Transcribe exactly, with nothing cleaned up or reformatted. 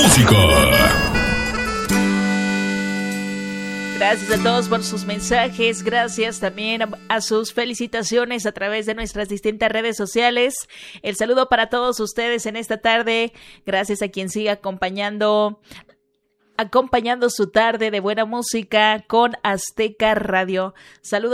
música. Gracias a todos por sus mensajes, gracias también a, a sus felicitaciones a través de nuestras distintas redes sociales. El saludo para todos ustedes en esta tarde, gracias a quien siga acompañando, acompañando su tarde de buena música con Azteca Radio. Saludos.